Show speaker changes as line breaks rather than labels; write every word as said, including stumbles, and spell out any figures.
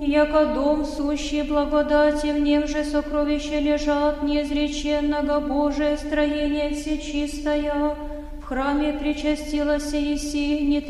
яко дом сущий благодати, в нем же сокровища лежат, неизреченного Божие строение всечистое. В храме причастилась Иси, не